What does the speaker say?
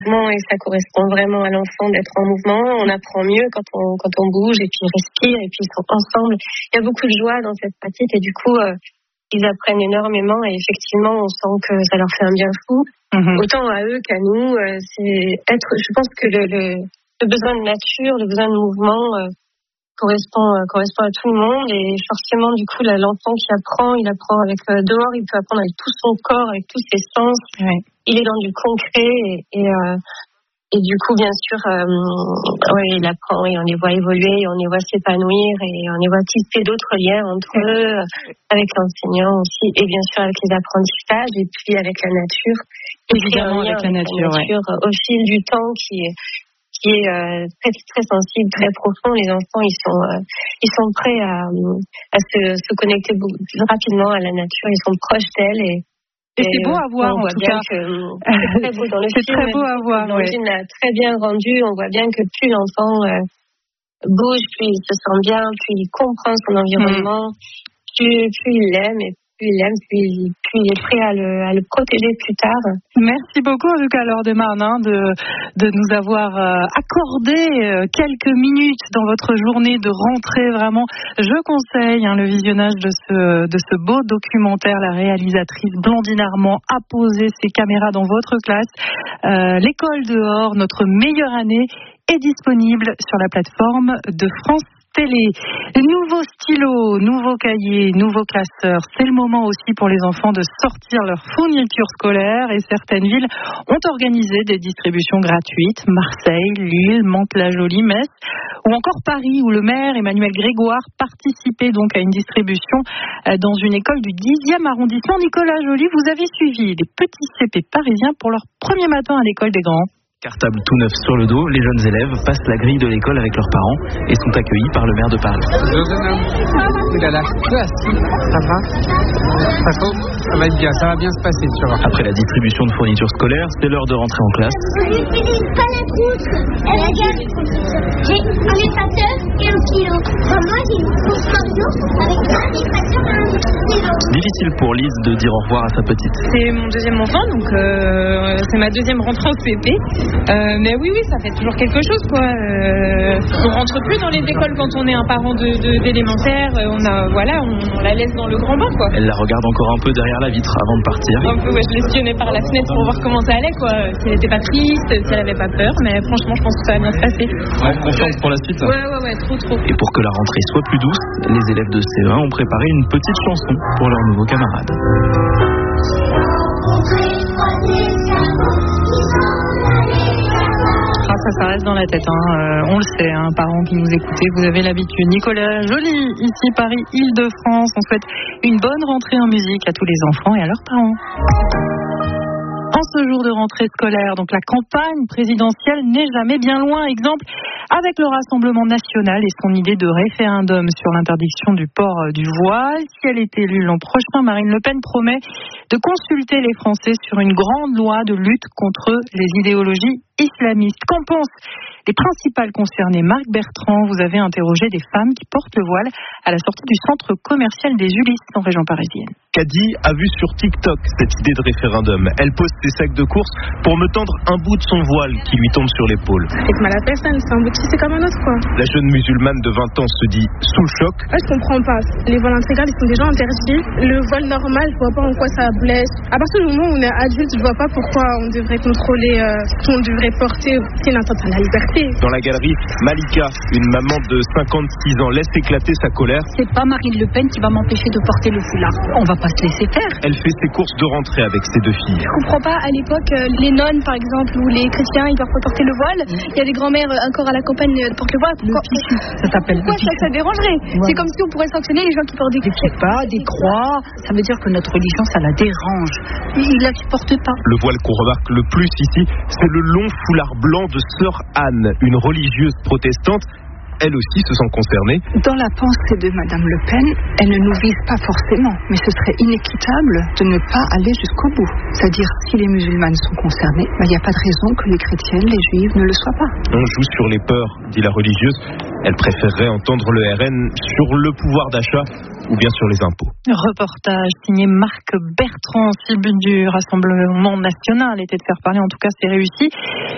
Et ça correspond vraiment à l'enfant d'être en mouvement. On apprend mieux quand on bouge et puis respire et puis ils sont ensemble. Il y a beaucoup de joie dans cette pratique et du coup, ils apprennent énormément et effectivement, on sent que ça leur fait un bien fou. Autant à eux qu'à nous. Je pense que le besoin de nature, le besoin de mouvement correspond à tout le monde et forcément, du coup, l'enfant qui apprend, il apprend avec dehors, il peut apprendre avec tout son corps, avec tous ses sens. Ouais. Il est dans du concret et du coup, bien sûr, il apprend et on les voit évoluer, on les voit s'épanouir et on les voit tisser d'autres liens entre eux, avec l'enseignant aussi, et bien sûr avec les apprentissages et puis avec la nature. Évidemment, avec la nature, au fil du temps qui est très très sensible, très profond. Les enfants, ils sont prêts à se connecter rapidement à la nature. Ils sont proches d'elle et c'est beau à voir en tout cas. C'est très beau dans le film. C'est très beau à voir. L'origine a très bien rendu. On voit bien que plus l'enfant bouge, plus il se sent bien, plus il comprend son environnement, plus il l'aime et plus il est prêt à le protéger plus tard. Merci beaucoup en tout cas Laure Desmarnes de nous avoir accordé quelques minutes dans votre journée de rentrée. Vraiment, je conseille le visionnage de ce beau documentaire. La réalisatrice Blandine Armand a posé ses caméras dans votre classe. L'école dehors, notre meilleure année, est disponible sur la plateforme de France Télé. Nouveau stylo, nouveau cahier, nouveau classeur. C'est le moment aussi pour les enfants de sortir leur fourniture scolaire et certaines villes ont organisé des distributions gratuites. Marseille, Lille, Mantes-la-Jolie, Metz ou encore Paris où le maire Emmanuel Grégoire participait donc à une distribution dans une école du 10e arrondissement. Nicolas Joly, vous avez suivi les petits CP parisiens pour leur premier matin à l'école des grands. Cartable tout neuf sur le dos, les jeunes élèves passent la grille de l'école avec leurs parents et sont accueillis par le maire de Paris. Il a la classe, ça va. Ça va être bien, ça va bien se passer, tu vois. Après la distribution de fournitures scolaires, c'est l'heure de rentrer en classe. Je n'utilise pas la trousse, j'ai un effaçeur et un stylo. Moi, j'ai une trousse Mario avec un effaçeur et un stylo. Difficile pour Lise de dire au revoir à sa petite. C'est mon deuxième enfant, donc c'est ma deuxième rentrée au CP. Mais oui, ça fait toujours quelque chose, quoi. On rentre plus dans les écoles quand on est un parent d'élémentaire. On la laisse dans le grand bain, quoi. Elle la regarde encore un peu derrière la vitre avant de partir. Un peu, je l'espionnais par la fenêtre pour voir comment ça allait, quoi. Si elle n'était pas triste, si elle n'avait pas peur. Mais franchement, je pense que ça va bien se passer. Confiance pour la suite. Ouais, trop. Et pour que la rentrée soit plus douce, les élèves de CE1 ont préparé une petite chanson pour leurs nouveaux camarades. Ça reste dans la tête, on le sait, parents qui nous écoutez, vous avez l'habitude. Nicolas Joly, ici Paris, Île-de-France. On souhaite une bonne rentrée en musique à tous les enfants et à leurs parents. En ce jour de rentrée scolaire, donc la campagne présidentielle n'est jamais bien loin. Exemple avec le Rassemblement national et son idée de référendum sur l'interdiction du port du voile. Si elle est élue l'an prochain, Marine Le Pen promet de consulter les Français sur une grande loi de lutte contre les idéologies islamistes. Qu'en pensent les principales concernées? Marc Bertrand, vous avez interrogé des femmes qui portent le voile à la sortie du centre commercial des Ulysses en région parisienne. Caddy a vu sur TikTok cette idée de référendum. Elle pose ses sacs de course pour me tendre un bout de son voile qui lui tombe sur l'épaule. Ça fait mal à personne, c'est un bout de tissu comme un autre, quoi. La jeune musulmane de 20 ans se dit sous le choc. Je comprends pas. Les voiles intégrales, ils sont déjà interdits. Le voile normal, je vois pas en quoi ça blesse. À partir du moment où on est adulte, je vois pas pourquoi on devrait contrôler ce qu'on devrait porter. C'est une atteinte à la liberté. Dans la galerie, Malika, une maman de 56 ans, laisse éclater sa colère. C'est pas Marine Le Pen qui va m'empêcher de porter le foulard. On va pas se laisser faire. Elle fait ses courses de rentrée avec ses deux filles. Je comprends pas, à l'époque, les nonnes, par exemple, ou les chrétiens, ils doivent pas porter le voile. Il y a des grands-mères encore à la campagne portent le voile. Ça s'appelle pourquoi ça dérangerait? Ouais. C'est comme si on pourrait sanctionner les gens qui portent des kippas, des croix. Ça veut dire que notre religion, ça la dérange. Ils la supportent pas. Le voile qu'on remarque le plus ici, c'est le long foulard blanc de sœur Anne, une religieuse protestante. Elle aussi se sent concernée. Dans la pensée de Madame Le Pen, elle ne nous vise pas forcément, mais ce serait inéquitable de ne pas aller jusqu'au bout. C'est-à-dire, si les musulmanes sont concernés, il n'y a pas de raison que les chrétiennes, les juives ne le soient pas. On joue sur les peurs, dit la religieuse. Elle préférerait entendre le RN sur le pouvoir d'achat ou bien sur les impôts. Reportage signé Marc Bertrand, cible du Rassemblement national était de faire parler, en tout cas c'est réussi.